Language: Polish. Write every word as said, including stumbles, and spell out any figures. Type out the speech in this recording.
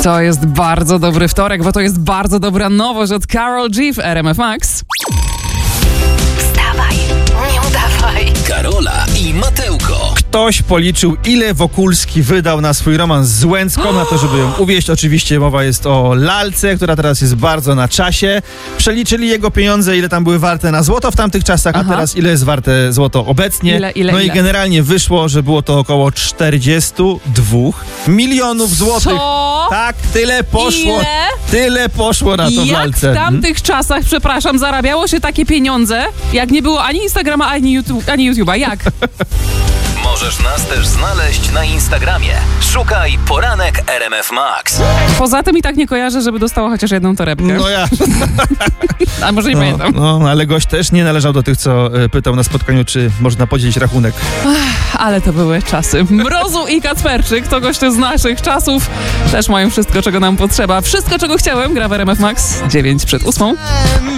To jest bardzo dobry wtorek, bo to jest bardzo dobra nowość od Karol G w R M F Max. Wstawaj, nie udawaj. Karola i Matełko. Ktoś policzył, ile Wokulski wydał na swój romans z Łęcką, na to, żeby ją uwieść. Oczywiście mowa jest o lalce, która teraz jest bardzo na czasie. Przeliczyli jego pieniądze, ile tam były warte na złoto w tamtych czasach, Aha. a teraz ile jest warte złoto obecnie. Ile, ile, no ile? i generalnie wyszło, że było to około czterdzieści dwa milionów złotych. Co? Tak, tyle poszło. Ile? Tyle poszło na to w Jak lalce. w tamtych czasach, przepraszam, zarabiało się takie pieniądze, jak nie było ani Instagrama, ani, YouTube, ani YouTube'a. Jak? Możesz nas też znaleźć na Instagramie. Szukaj Poranek R M F Max. Poza tym i tak nie kojarzę, żeby dostała chociaż jedną torebkę. No ja. A może nie No, pamiętam. no, ale gość też nie należał do tych, co e, pytał na spotkaniu, czy można podzielić rachunek. Ale to były czasy. Mrozu i Kacperczyk to goście z naszych czasów. Też mają wszystko, czego nam potrzeba. Wszystko, czego chciałem, gra w R M F Max. dziewięć przed ósmą.